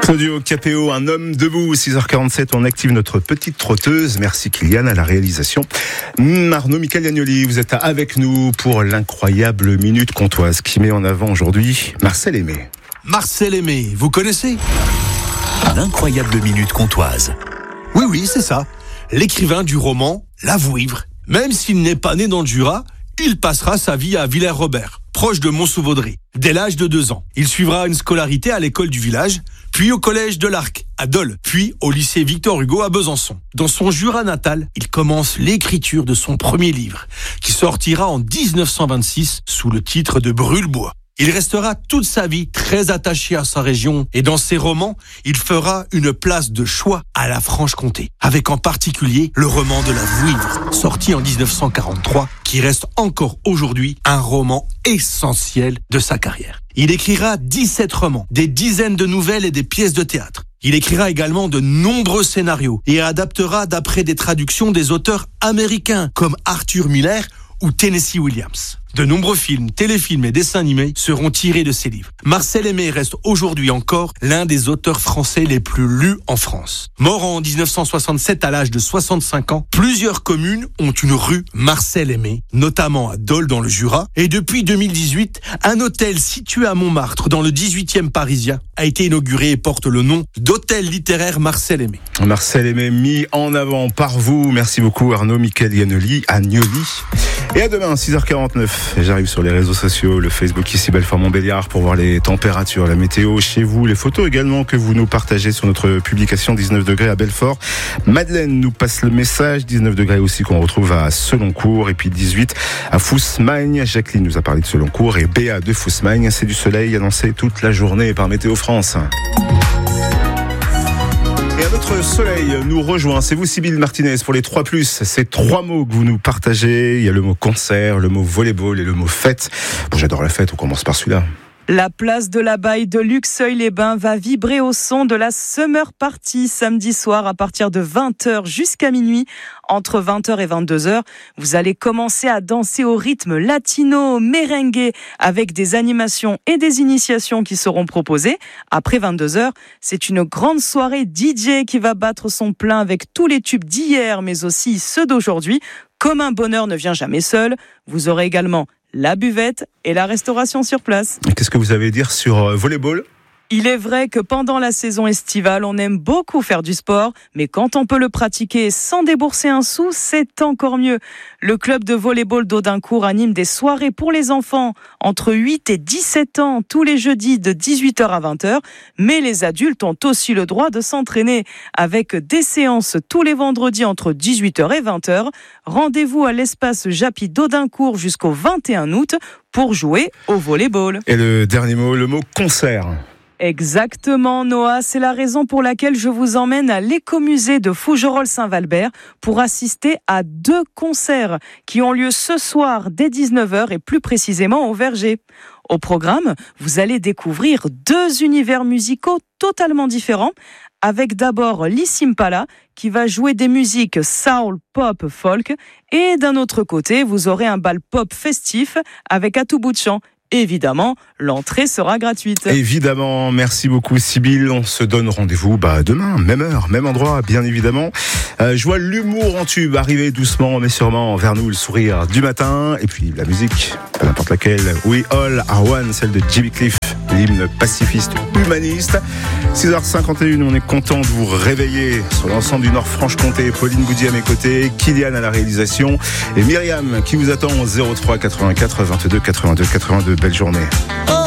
Claudio Capéo, un homme debout, 6h47, on active notre petite trotteuse. Merci Kylian à la réalisation. Arnaud Michel-Agnoli, vous êtes avec nous pour l'incroyable Minute Comtoise qui met en avant aujourd'hui Marcel Aimé. Marcel Aimé, vous connaissez ? L'incroyable Minute Comtoise. Oui, c'est ça. L'écrivain du roman La Vouivre. Même s'il n'est pas né dans le Jura, il passera sa vie à Villers-Robert, proche de Mont-sous-Vaudrey. Dès l'âge de 2 ans, il suivra une scolarité à l'école du village, puis au collège de l'Arc, à Dole, puis au lycée Victor Hugo à Besançon. Dans son Jura natal, il commence l'écriture de son premier livre, qui sortira en 1926 sous le titre de Brûle-bois. Il restera toute sa vie très attaché à sa région et dans ses romans, il fera une place de choix à la Franche-Comté, avec en particulier le roman de La Vouivre, sorti en 1943, qui reste encore aujourd'hui un roman essentiel de sa carrière. Il écrira 17 romans, des dizaines de nouvelles et des pièces de théâtre. Il écrira également de nombreux scénarios et adaptera d'après des traductions des auteurs américains comme Arthur Miller ou Tennessee Williams. De nombreux films, téléfilms et dessins animés seront tirés de ses livres. Marcel Aimé reste aujourd'hui encore l'un des auteurs français les plus lus en France. Mort en 1967 à l'âge de 65 ans, plusieurs communes ont une rue Marcel Aimé, notamment à Dole dans le Jura. Et depuis 2018, un hôtel situé à Montmartre dans le 18e parisien a été inauguré et porte le nom d'Hôtel littéraire Marcel Aimé. Marcel Aimé mis en avant par vous. Merci beaucoup Arnaud Michel-Agnoli. Et à demain, 6h49. J'arrive sur les réseaux sociaux, le Facebook ici Belfort-Montbéliard pour voir les températures, la météo chez vous, les photos également que vous nous partagez sur notre publication 19 degrés à Belfort. Madeleine nous passe le message, 19 degrés aussi qu'on retrouve à Seloncourt et puis 18 à Fousmagne. Jacqueline nous a parlé de Seloncourt et Béa de Fousmagne. C'est du soleil annoncé toute la journée par Météo France. Et un autre soleil nous rejoint, c'est vous Sybille Martinez pour les 3+. Ces 3 mots que vous nous partagez, il y a le mot concert, le mot volleyball et le mot fête. Bon, j'adore la fête, on commence par celui-là. La place de la Baille de Luxeuil-les-Bains va vibrer au son de la Summer Party samedi soir à partir de 20h jusqu'à minuit. Entre 20h et 22h, vous allez commencer à danser au rythme latino, merengue, avec des animations et des initiations qui seront proposées. Après 22h, c'est une grande soirée DJ qui va battre son plein avec tous les tubes d'hier, mais aussi ceux d'aujourd'hui. Comme un bonheur ne vient jamais seul, vous aurez également la buvette et la restauration sur place. Qu'est-ce que vous avez à dire sur volleyball ? Il est vrai que pendant la saison estivale, on aime beaucoup faire du sport, mais quand on peut le pratiquer sans débourser un sou, c'est encore mieux. Le club de volleyball d'Audincourt anime des soirées pour les enfants entre 8 et 17 ans tous les jeudis de 18h à 20h, mais les adultes ont aussi le droit de s'entraîner avec des séances tous les vendredis entre 18h et 20h. Rendez-vous à l'espace Japy d'Audincourt jusqu'au 21 août pour jouer au volleyball. Et le dernier mot, le mot concert. Exactement, Noah. C'est la raison pour laquelle je vous emmène à l'écomusée de Fougerolles-Saint-Valbert pour assister à 2 concerts qui ont lieu ce soir dès 19h et plus précisément au Verger. Au programme, vous allez découvrir 2 univers musicaux totalement différents, avec d'abord l'Issimpala qui va jouer des musiques soul, pop, folk, et d'un autre côté, vous aurez un bal pop festif avec à tout bout de champ. Évidemment, l'entrée sera gratuite. Évidemment, merci beaucoup Sybille. On se donne rendez-vous demain, même heure, même endroit, bien évidemment. Je vois l'humour en tube arriver doucement mais sûrement vers nous, le sourire du matin. Et puis la musique, pas n'importe laquelle. We All Are One, celle de Jimmy Cliff, l'hymne pacifiste humaniste. 6h51, on est content de vous réveiller sur l'ensemble du Nord-Franche-Comté. Pauline Goudy à mes côtés, Kylian à la réalisation et Myriam qui vous attend au 03 84 22 82 82. Belle journée.